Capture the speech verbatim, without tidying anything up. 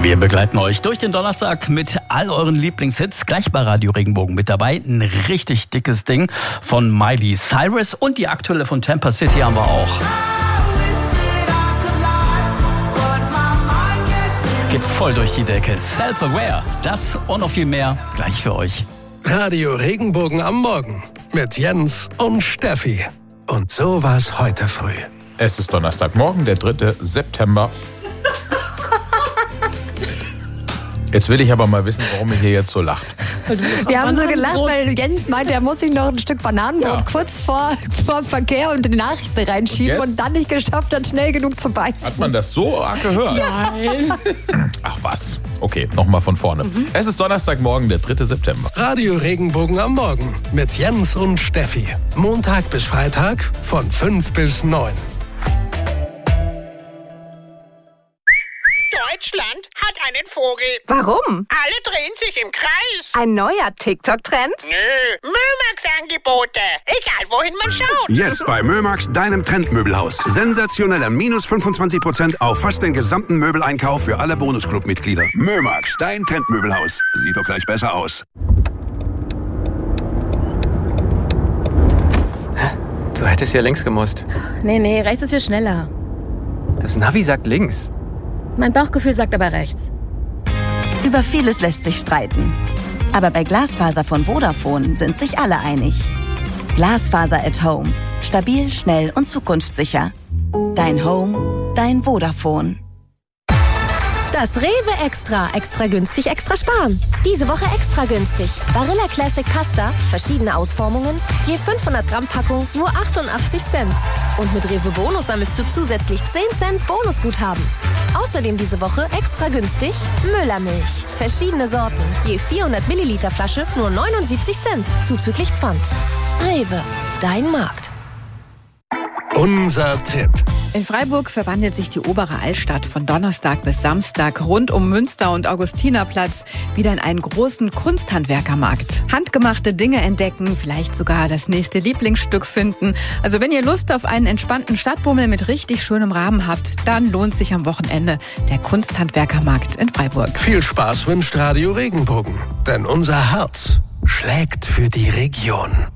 Wir begleiten euch durch den Donnerstag mit all euren Lieblingshits. Gleich bei Radio Regenbogen mit dabei. Ein richtig dickes Ding von Miley Cyrus. Und die aktuelle von Tampa City haben wir auch. Geht voll durch die Decke. Self-Aware. Das und noch viel mehr gleich für euch. Radio Regenbogen am Morgen mit Jens und Steffi. Und so war's heute früh. Es ist Donnerstagmorgen, der dritte September. Jetzt will ich aber mal wissen, warum ihr hier jetzt so lacht. Wir haben so gelacht, weil Jens meinte, er muss sich noch ein Stück Bananenbrot Ja. kurz vor, vor dem Verkehr und die Nachrichten reinschieben Und und, jetzt? dann nicht geschafft hat, schnell genug zu beißen. Hat man das so arg gehört? Nein. Ach was. Okay, nochmal von vorne. Mhm. Es ist Donnerstagmorgen, der dritte September. Radio Regenbogen am Morgen mit Jens und Steffi. Montag bis Freitag von fünf bis neun. Deutschland hat einen Vogel. Warum? Alle drehen sich im Kreis. Ein neuer TikTok-Trend? Nö, Mömax-Angebote. Egal, wohin man schaut. Jetzt bei Mömax, deinem Trendmöbelhaus. Sensationeller minus fünfundzwanzig Prozent auf fast den gesamten Möbeleinkauf für alle Bonusclub-Mitglieder. Mömax, dein Trendmöbelhaus. Sieht doch gleich besser aus. Du hättest ja links gemusst. Nee, nee, rechts ist viel schneller. Das Navi sagt links. Mein Bauchgefühl sagt aber rechts. Über vieles lässt sich streiten. Aber bei Glasfaser von Vodafone sind sich alle einig. Glasfaser at Home. Stabil, schnell und zukunftssicher. Dein Home, dein Vodafone. Das Rewe Extra. Extra günstig, extra sparen. Diese Woche extra günstig. Barilla Classic Pasta, verschiedene Ausformungen, je fünfhundert Gramm Packung, nur achtundachtzig Cent. Und mit Rewe Bonus sammelst du zusätzlich zehn Cent Bonusguthaben. Außerdem diese Woche extra günstig Müllermilch. Verschiedene Sorten, je vierhundert Milliliter Flasche, nur neunundsiebzig Cent, zuzüglich Pfand. Rewe, dein Markt. Unser Tipp. In Freiburg verwandelt sich die obere Altstadt von Donnerstag bis Samstag rund um Münster und Augustinerplatz wieder in einen großen Kunsthandwerkermarkt. Handgemachte Dinge entdecken, vielleicht sogar das nächste Lieblingsstück finden. Also wenn ihr Lust auf einen entspannten Stadtbummel mit richtig schönem Rahmen habt, dann lohnt sich am Wochenende der Kunsthandwerkermarkt in Freiburg. Viel Spaß wünscht Radio Regenbogen. Denn unser Herz schlägt für die Region.